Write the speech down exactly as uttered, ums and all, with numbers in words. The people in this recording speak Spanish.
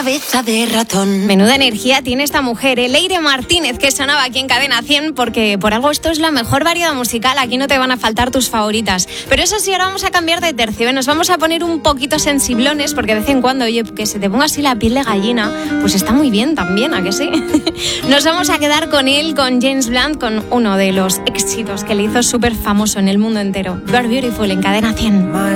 cabeza de ratón. Menuda energía tiene esta mujer, ¿eh? Leire Martínez, que sonaba aquí en Cadena cien, porque por algo esto es la mejor variedad musical. Aquí no te van a faltar tus favoritas. Pero eso sí, ahora vamos a cambiar de tercio, ¿eh? Nos vamos a poner un poquito sensiblones, porque de vez en cuando, oye, que se te ponga así la piel de gallina, pues está muy bien también, ¿a que sí? Nos vamos a quedar con él, con James Blunt, con uno de los éxitos que le hizo súper famoso en el mundo entero. You Are Beautiful, en Cadena cien.